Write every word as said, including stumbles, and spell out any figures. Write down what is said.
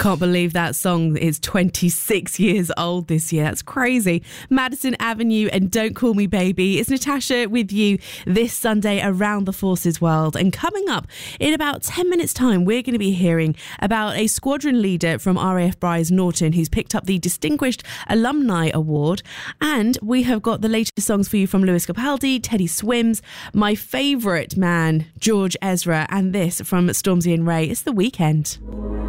Can't believe that song is twenty-six years old this year. That's crazy. Madison Avenue and Don't Call Me Baby. It's Natasha with you this Sunday around the Forces world. And coming up in about ten minutes time, we're going to be hearing about a squadron leader from R A F Brize Norton who's picked up the Distinguished Alumni Award. And we have got the latest songs for you from Lewis Capaldi, Teddy Swims, my favourite man, George Ezra, and this from Stormzy and Ray. It's The Weekend.